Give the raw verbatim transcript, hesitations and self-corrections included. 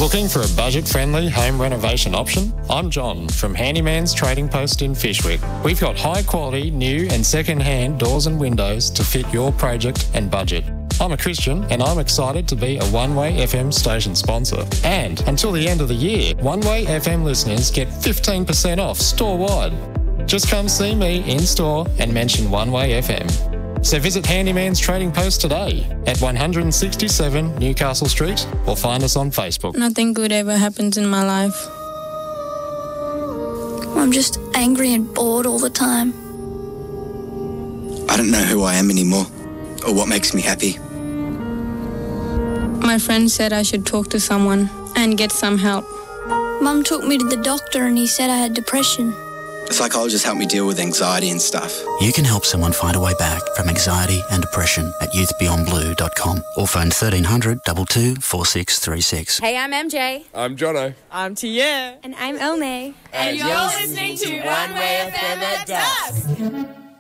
Looking for a budget-friendly home renovation option? I'm John from Handyman's Trading Post in Fyshwick. We've got high-quality, new and second-hand doors and windows to fit your project and budget. I'm a Christian and I'm excited to be a One Way F M station sponsor. And until the end of the year, One Way F M listeners get fifteen percent off store-wide. Just come see me in-store and mention One Way F M. So visit Handyman's Trading Post today at one sixty-seven Newcastle Street or find us on Facebook. Nothing good ever happens in my life. I'm just angry and bored all the time. I don't know who I am anymore or what makes me happy. My friend said I should talk to someone and get some help. Mum took me to the doctor and he said I had depression. The psychologist helped me deal with anxiety and stuff. You can help someone find a way back from anxiety and depression at youth beyond blue dot com or phone thirteen hundred, two two, four six three six. Hey, I'm M J. I'm Jono. I'm Tia. And I'm Elme. And, and you're listening to One Way F M at dusk.